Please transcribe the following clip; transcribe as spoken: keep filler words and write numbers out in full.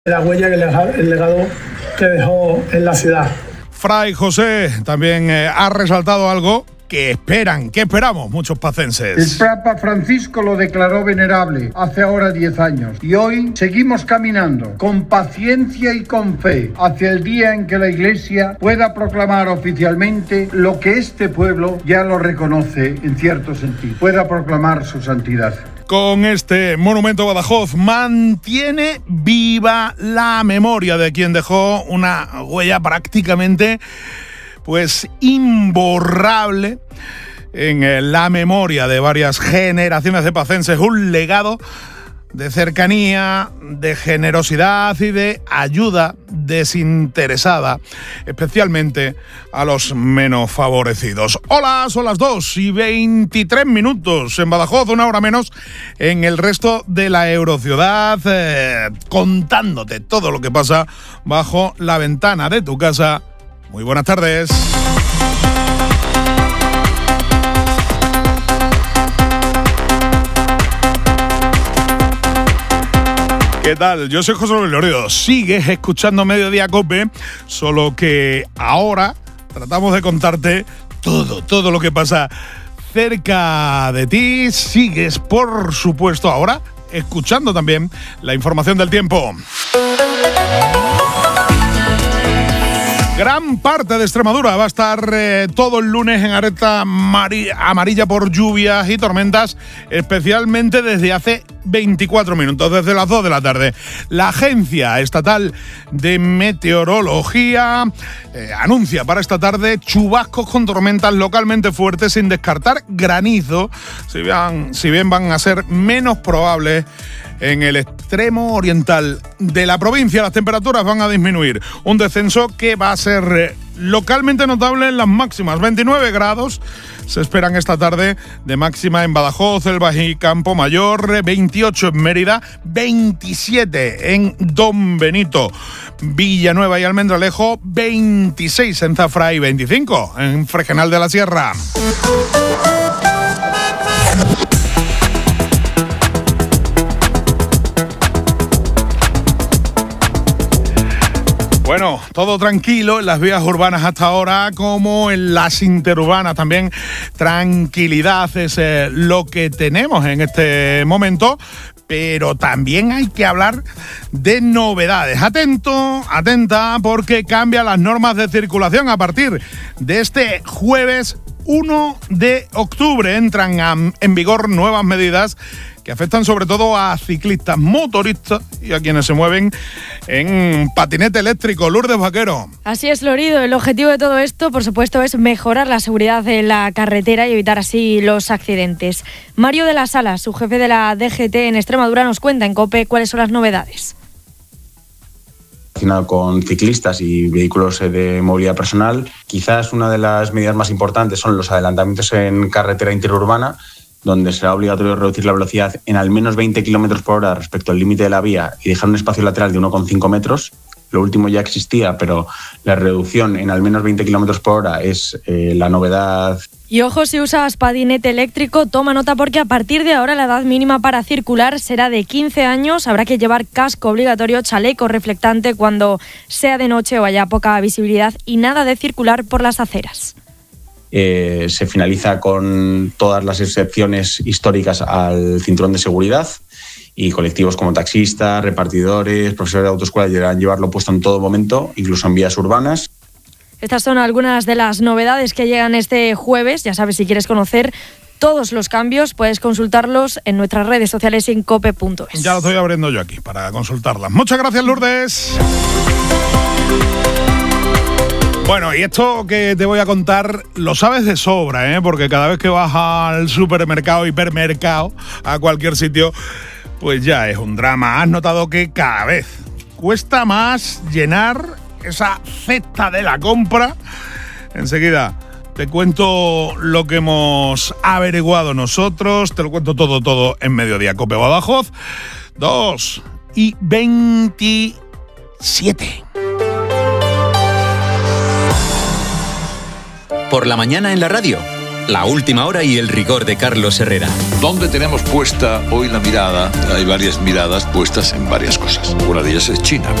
La huella que el legado que dejó en la ciudad. Fray José también eh, ha resaltado algo que esperan, que esperamos muchos pacenses. El Papa Francisco lo declaró venerable hace ahora diez años y hoy seguimos caminando con paciencia y con fe hacia el día en que la Iglesia pueda proclamar oficialmente lo que este pueblo ya lo reconoce en cierto sentido, pueda proclamar su santidad. Con este monumento Badajoz mantiene viva la memoria de quien dejó una huella prácticamente pues imborrable en la memoria de varias generaciones de pacenses, un legado de cercanía, de generosidad y de ayuda desinteresada, especialmente a los menos favorecidos. Hola, son las dos y veintitrés minutos en Badajoz, una hora menos en el resto de la eurociudad, eh, contándote todo lo que pasa bajo la ventana de tu casa. Muy buenas tardes. ¿Qué tal? Yo soy José Luis Loredo. Sigues escuchando Mediodía Cope, solo que ahora tratamos de contarte todo, todo lo que pasa cerca de ti. Sigues, por supuesto, ahora escuchando también la información del tiempo. Gran parte de Extremadura va a estar eh, todo el lunes en alerta amarilla por lluvias y tormentas, especialmente desde hace veinticuatro minutos, desde las dos de la tarde. La Agencia Estatal de Meteorología eh, anuncia para esta tarde chubascos con tormentas localmente fuertes, sin descartar granizo, si bien, si bien van a ser menos probables en el extremo oriental de la provincia. Las temperaturas van a disminuir, un descenso que va a ser localmente notable en las máximas. veintinueve grados se esperan esta tarde de máxima en Badajoz, El Bají, Campo Mayor, veintiocho en Mérida, veintisiete en Don Benito, Villanueva y Almendralejo, veintiséis en Zafra y veinticinco en Fregenal de la Sierra. Bueno, todo tranquilo en las vías urbanas hasta ahora, como en las interurbanas también. Tranquilidad es eh, lo que tenemos en este momento, pero también hay que hablar de novedades. Atento, atenta, porque cambian las normas de circulación a partir de este jueves uno de octubre. Entran a, en vigor nuevas medidas que afectan sobre todo a ciclistas, motoristas y a quienes se mueven en patinete eléctrico. Lourdes Vaquero. Así es, Lorido. El objetivo de todo esto, por supuesto, es mejorar la seguridad de la carretera y evitar así los accidentes. Mario de la Sala, su jefe de la D G T en Extremadura, nos cuenta en COPE cuáles son las novedades. Relacionado con ciclistas y vehículos de movilidad personal, quizás una de las medidas más importantes son los adelantamientos en carretera interurbana, donde será obligatorio reducir la velocidad en al menos veinte kilómetros por hora respecto al límite de la vía y dejar un espacio lateral de uno coma cinco metros. Lo último ya existía, pero la reducción en al menos veinte kilómetros por hora es eh, la novedad. Y ojo, si usas patinete eléctrico, toma nota porque a partir de ahora la edad mínima para circular será de quince años. Habrá que llevar casco obligatorio, chaleco reflectante cuando sea de noche o haya poca visibilidad y nada de circular por las aceras. Eh, se finaliza con todas las excepciones históricas al cinturón de seguridad y colectivos como taxistas, repartidores, profesores de autoescuela deberán llevarlo puesto en todo momento, incluso en vías urbanas. Estas son algunas de las novedades que llegan este jueves. Ya sabes, si quieres conocer todos los cambios, puedes consultarlos en nuestras redes sociales en cope punto es. Ya lo estoy abriendo yo aquí para consultarlas. Muchas gracias, Lourdes. Bueno, y esto que te voy a contar lo sabes de sobra, ¿eh? Porque cada vez que vas al supermercado, hipermercado, a cualquier sitio, pues ya es un drama. Has notado que cada vez cuesta más llenar esa cesta de la compra. Enseguida te cuento lo que hemos averiguado nosotros, te lo cuento todo, todo en Mediodía Cope. Badajoz, dos y veintisiete. Por la mañana en la radio, La última hora y el rigor de Carlos Herrera. ¿Dónde tenemos puesta hoy la mirada? Hay varias miradas puestas en varias cosas. Una de ellas es China.